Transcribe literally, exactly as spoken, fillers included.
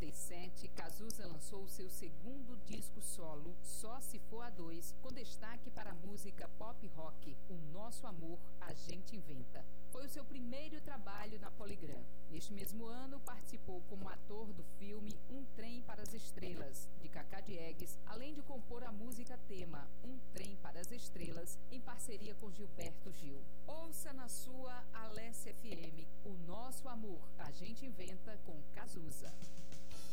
e sete, Cazuza lançou seu segundo disco solo, Só Se For a Dois, com destaque para a música pop rock, O Nosso Amor, A Gente Inventa. Foi o seu primeiro trabalho na Polygram. Neste mesmo ano, participou como ator do filme Um Trem para as Estrelas, de Cacá Diegues, além de compor a música tema Um Trem para as Estrelas, em parceria com Gilberto Gil. Ouça na sua Alessia F M, O Nosso Amor, A Gente Inventa, com Cazuza.